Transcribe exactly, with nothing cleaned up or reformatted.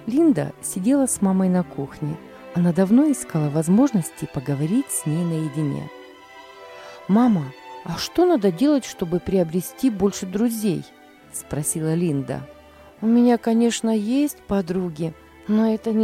Линда сидела с мамой на кухне. Она давно искала возможности поговорить с ней наедине. «Мама, а что надо делать, чтобы приобрести больше друзей?» – спросила Линда. «У меня, конечно, есть подруги, но это не